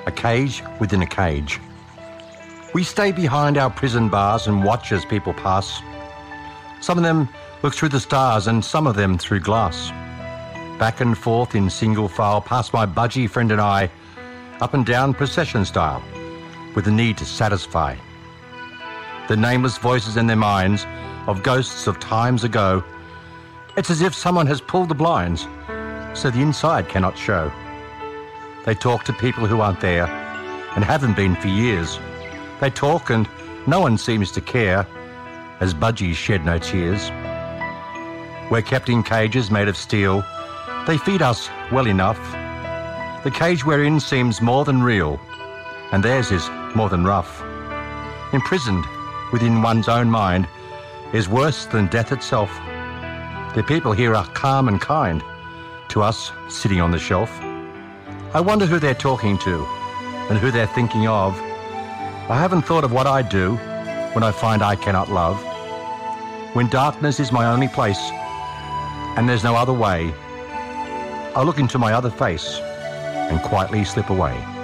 A cage within a cage. We stay behind our prison bars and watch as people pass. Some of them look through the stars and some of them through glass. Back and forth in single file past my budgie friend and I, up and down procession style, with the need to satisfy. The nameless voices in their minds of ghosts of times ago. It's as if someone has pulled the blinds so the inside cannot show. They talk to people who aren't there and haven't been for years. They talk and no one seems to care as budgies shed no tears. We're kept in cages made of steel. They feed us well enough. The cage we're in seems more than real, and theirs is more than rough. Imprisoned within one's own mind is worse than death itself. The people here are calm and kind to us sitting on the shelf. I wonder who they're talking to and who they're thinking of. I haven't thought of what I'd do when I find I cannot love. When darkness is my only place and there's no other way, I'll look into my other face and quietly slip away.